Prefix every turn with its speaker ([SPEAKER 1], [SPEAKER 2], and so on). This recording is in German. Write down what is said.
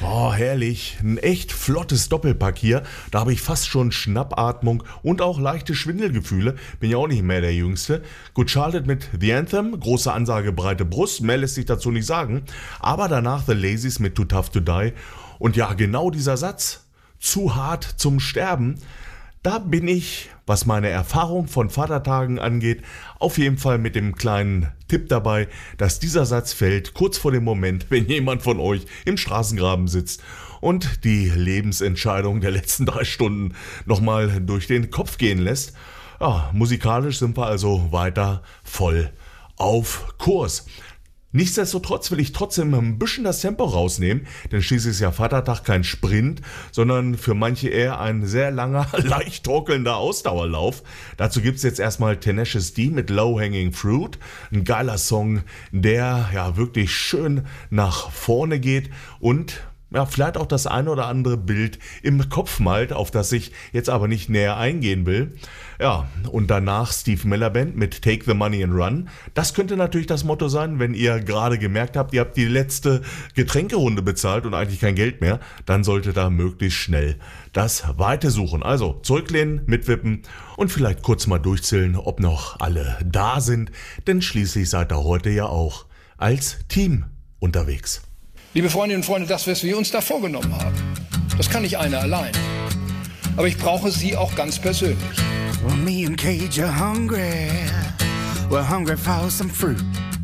[SPEAKER 1] Oh, herrlich. Ein echt flottes Doppelpack hier. Da habe ich fast schon Schnappatmung und auch leichte Schwindelgefühle. Bin ja auch nicht mehr der Jüngste. Good Charlotte mit The Anthem. Große Ansage, breite Brust. Mehr lässt sich dazu nicht sagen. Aber danach The Lazies mit Too Tough to Die. Und ja, genau dieser Satz. Zu hart zum Sterben. Da bin ich, was meine Erfahrung von Vatertagen angeht, auf jeden Fall mit dem kleinen Tipp dabei, dass dieser Satz fällt kurz vor dem Moment, wenn jemand von euch im Straßengraben sitzt und die Lebensentscheidung der letzten 3 Stunden nochmal durch den Kopf gehen lässt. Ja, musikalisch sind wir also weiter voll auf Kurs. Nichtsdestotrotz will ich trotzdem ein bisschen das Tempo rausnehmen, denn schließlich ist ja Vatertag kein Sprint, sondern für manche eher ein sehr langer, leicht torkelnder Ausdauerlauf. Dazu gibt's jetzt erstmal Tenacious D mit Low Hanging Fruit, ein geiler Song, der ja wirklich schön nach vorne geht und ja, vielleicht auch das ein oder andere Bild im Kopf malt, auf das ich jetzt aber nicht näher eingehen will. Ja, und danach Steve Miller Band mit Take the Money and Run. Das könnte natürlich das Motto sein, wenn ihr gerade gemerkt habt, ihr habt die letzte Getränkerunde bezahlt und eigentlich kein Geld mehr, dann solltet ihr möglichst schnell das Weite suchen. Also zurücklehnen, mitwippen und vielleicht kurz mal durchzählen, ob noch alle da sind, denn schließlich seid ihr heute ja auch als Team unterwegs.
[SPEAKER 2] Liebe Freundinnen und Freunde, das, was wir uns da vorgenommen haben, das kann nicht einer allein. Aber ich brauche Sie auch ganz persönlich.
[SPEAKER 3] Well, me and Cage are hungry. We're hungry for some fruit.